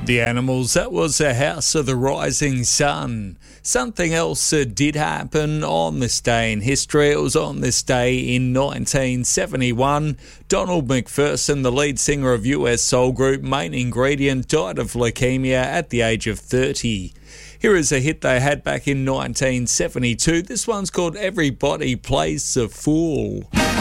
The Animals, that was a House of the Rising Sun. Something else did happen on this day in history. It was on this day in 1971. Donald McPherson, the lead singer of US soul group Main Ingredient, died of leukemia at the age of 30. Here is a hit they had back in 1972. This one's called Everybody Plays the Fool.